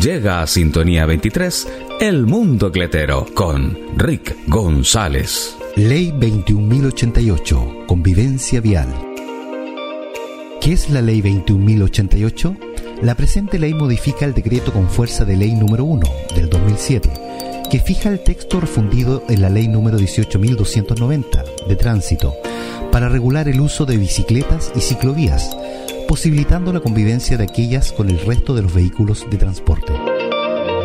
Llega a Sintonía 23, El Mundo Cletero, con Rick González. Ley 21.088, Convivencia Vial. ¿Qué es la Ley 21.088? La presente ley modifica el decreto con fuerza de ley número 1 del 2007, que fija el texto refundido en la ley número 18.290 de tránsito para regular el uso de bicicletas y ciclovías, posibilitando la convivencia de aquellas con el resto de los vehículos de transporte.